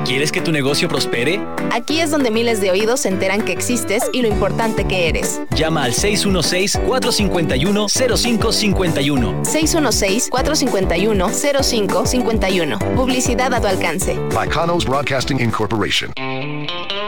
¿Quieres que tu negocio prospere? Aquí es donde miles de oídos se enteran que existes y lo importante que eres. Llama al 616-451-0551. 616-451-0551. Publicidad a tu alcance. By Conos Broadcasting Incorporation.